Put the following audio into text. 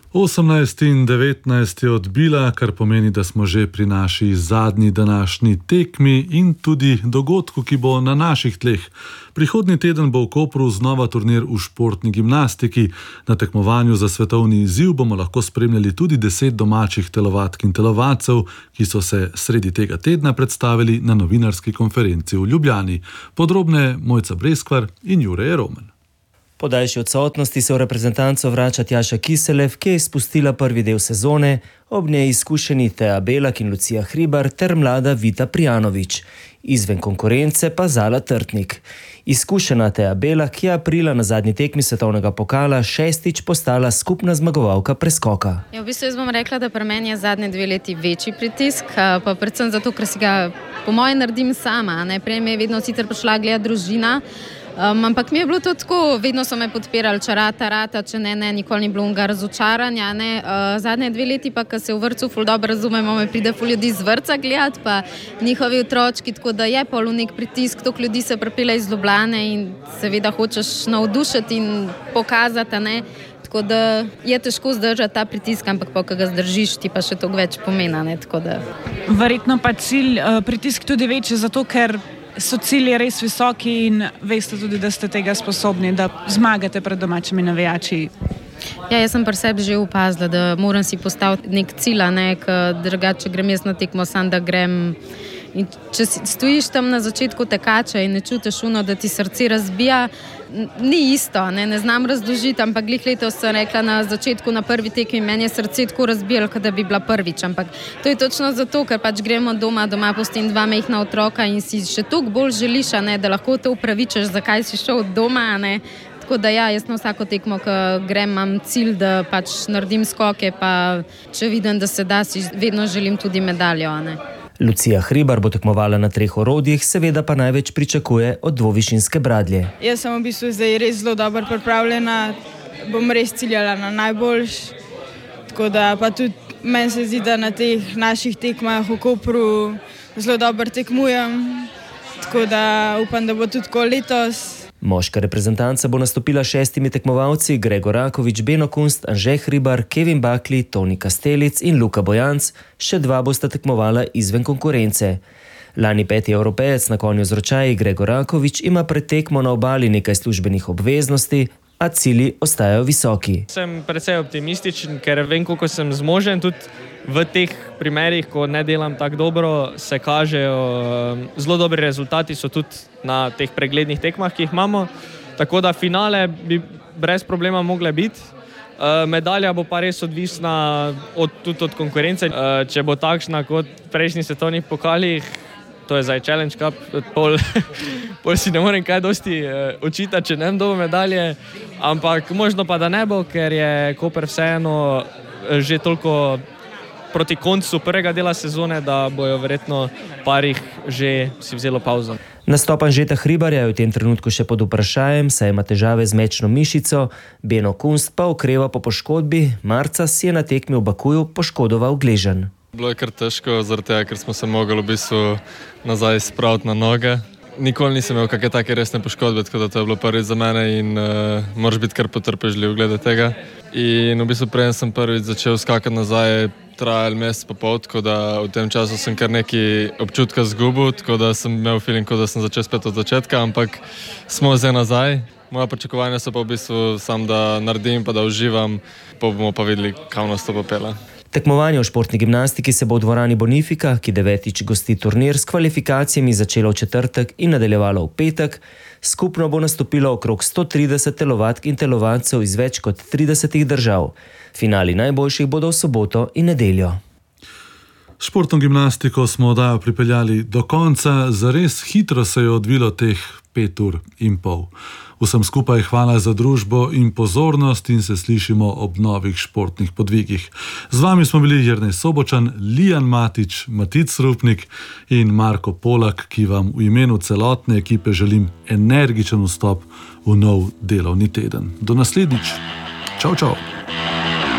18 in 19 je odbila, kar pomeni, da smo že pri naši zadnji današnji tekmi in tudi dogodku, ki bo na naših tleh. Prihodnji teden bo v Kopru znova turnir v športni gimnastiki. Na tekmovanju za svetovni izziv bomo lahko spremljali tudi 10 domačih telovadk in telovadcev, ki so se sredi tega tedna predstavili na novinarski konferenci v Ljubljani. Podrobne Mojca Breskvar in Jure Roman. Po daljši odsotnosti se v reprezentanco vrača Tjaša Kiselev, ki je izpustila prvi del sezone, ob njej izkušeni Teja Belak in Lucija Hribar ter mlada Vita Prijanović. Izven konkurence pa Zala Trtnik. Izkušena Teja Belak je aprila na zadnji tekmi svetovnega pokala 6. postala skupna zmagovalka preskoka. V bistvu jaz bom rekla, da pri meni je zadnje 2 leti večji pritisk, pa predvsem zato, ker si ga po moje naredim sama. Prej me je vedno sicer prišla gledati družina, ampak mi je bilo to tako, vedno so me podpirali, če rata, če ne, nikoli ni bilo unga razočaranja. Zadnje 2 leti pa, ko se v vrtcu ful dobro razumemo, me pride ful ljudi z vrtca gledati, pa njihovi otročki, tako da je pol nek pritisk, toliko ljudi se pripelje iz Ljubljane in seveda hočeš navdušiti in pokazati, tako da je težko zdržati ta pritisk, ampak ko ga zdržiš, ti pa še toliko več pomeni, tako da. Verjetno pa cilj, pritisk tudi večji, zato ker so cilji res visoki in veste tudi, da ste tega sposobni, da zmagate pred domačimi navijači. Jaz sem pri sebi že opazila, da moram si postaviti nek cilj, ker drugače grem jaz na tekmo, sam da grem. In če stojiš tam na začetku tekača in ne čutiš da ti srce razbija, ni isto, ne znam razložiti, ampak glih letos sem rekla na začetku, na prvi tekmi, meni je srce tako razbijalo, kot da bi bila prvič, ampak to je točno zato, ker pač gremo doma pustim 2 majhna otroka in si še toliko bolj želiš, da lahko te upravičaš, zakaj si šel od doma, Tako da jaz na vsako tekmo, ko grem, imam cilj, da pač naredim skoke, pa če vidim, da se da, si vedno želim tudi medaljo, Lucija Hribar bo tekmovala na 3 orodjih, seveda pa največ pričakuje od dvovišinske bradlje. Jaz sem v bistvu zdaj res zelo dobro pripravljena, bom res ciljala na najboljš, tako da pa tudi meni se zdi, da na teh naših tekmah v Kopru zelo dobro tekmujem, tako da upam, da bo tudi tako letos. Moška reprezentanca bo nastopila 6 tekmovalci: Gregor Rakovič, Beno Kunst, Anže Hribar, Kevin Bakli, Toni Kastelic in Luka Bojanc, še 2 bosta tekmovala izven konkurence. Lani 5. evropejec na konju z ročaji Gregor Rakovič ima pred tekmo na obali nekaj službenih obveznosti, a cilji ostajajo visoki. Sem precej optimističen, ker vem, koliko sem zmožen, tudi v teh primerih, ko ne delam tako dobro, se kažejo zelo dobri rezultati, so tudi na teh preglednih tekmah, ki jih imamo, tako da finale bi brez problema mogle biti. Medalja bo pa res odvisna tudi od konkurence. Če bo takšna kot prejšnji svetovnih pokalih, to je zdaj Challenge Cup, pol si ne morem kaj dosti očitati, če ne dobo medalje, ampak možno pa da ne bo, ker je Koper vseeno že toliko proti koncu prvega dela sezone, da bojo verjetno parih že si vzelo pauzo. Nastop Anžeta Hribarja je v tem trenutku še pod vprašajem, saj ima težave z mečno mišico, Beno Kunst pa okreva po poškodbi, marca si je na tekmi v Bakuju poškodoval gleženj. Bilo je kar težko, zaradi tega, ker smo se mogli v bistvu nazaj spraviti na noge. Nikoli nisem imel kakšne take resne poškodbe, tako da to je bilo prvič za mene in moraš biti kar potrpežljiv glede tega. In v bistvu prej sem prvič začel skakati nazaj, trajal mesec pa pol, tako da v tem času sem kar nekaj občutka zgubil, tako da sem imel feeling, kot da sem začel spet od začetka, ampak smo zdaj nazaj. Moja pričakovanja so pa v bistvu sam, da naredim pa da uživam, pa bomo pa videli, kam nas to popelje. Tekmovanje v športni gimnastiki se bo v dvorani Bonifika, ki 9. gosti turnir, s kvalifikacijami začelo v četrtek in nadaljevalo v petek. Skupno bo nastopilo okrog 130 telovadk in telovadcev iz več kot 30 držav. Finali najboljših bodo v soboto in nedeljo. Športno gimnastiko smo oddajo pripeljali do konca, zares hitro se je odvilo teh 5 ur in pol. Vsem skupaj hvala za družbo in pozornost in se slišimo ob novih športnih podvigih. Z vami smo bili Jernej Sobočan, Lijan Matič, Matic Rupnik in Marko Polak, ki vam v imenu celotne ekipe želim energičen vstop v nov delovni teden. Do naslednjič. Čau, čau.